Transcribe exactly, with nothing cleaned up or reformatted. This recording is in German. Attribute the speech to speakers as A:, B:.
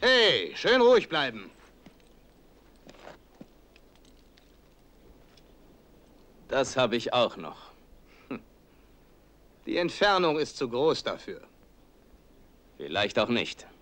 A: Hey, schön ruhig bleiben.
B: Das habe ich auch noch.
A: Hm. Die Entfernung ist zu groß dafür.
B: Vielleicht auch nicht.